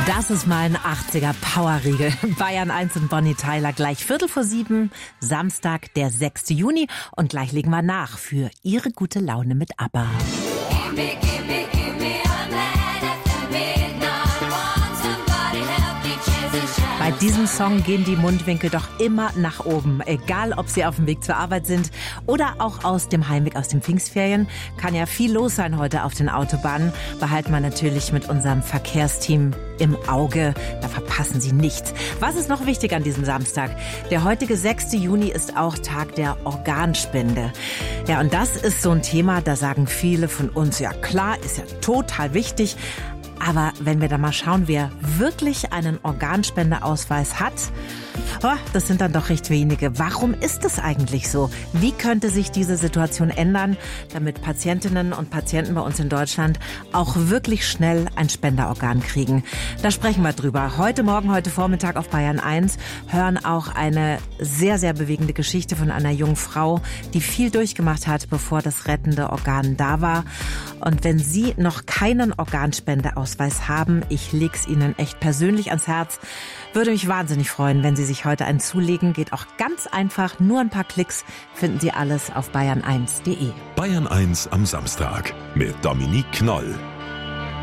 Das ist mein 80er Powerriegel. Bayern 1 und Bonnie Tyler gleich 6:15, Samstag, der 6. Juni. Und gleich legen wir nach für Ihre gute Laune mit ABBA. Bei diesem Song gehen die Mundwinkel doch immer nach oben. Egal, ob Sie auf dem Weg zur Arbeit sind oder auch aus dem Heimweg aus den Pfingstferien. Kann ja viel los sein heute auf den Autobahnen. Behalten wir natürlich mit unserem Verkehrsteam im Auge. Da verpassen Sie nichts. Was ist noch wichtig an diesem Samstag? Der heutige 6. Juni ist auch Tag der Organspende. Ja, und das ist so ein Thema, da sagen viele von uns, ja klar, ist ja total wichtig. Aber wenn wir da mal schauen, wer wirklich einen Organspendeausweis hat, das sind dann doch recht wenige. Warum ist es eigentlich so? Wie könnte sich diese Situation ändern, damit Patientinnen und Patienten bei uns in Deutschland auch wirklich schnell ein Spenderorgan kriegen? Da sprechen wir drüber. Heute Morgen, heute Vormittag auf Bayern 1 hören auch eine sehr, sehr bewegende Geschichte von einer jungen Frau, die viel durchgemacht hat, bevor das rettende Organ da war. Und wenn Sie noch keinen Organspendeausweis haben, ich leg's Ihnen echt persönlich ans Herz, würde mich wahnsinnig freuen, wenn Sie sich heute einen zulegen. Geht auch ganz einfach, nur ein paar Klicks, finden Sie alles auf bayern1.de. Bayern 1 am Samstag mit Dominique Knoll.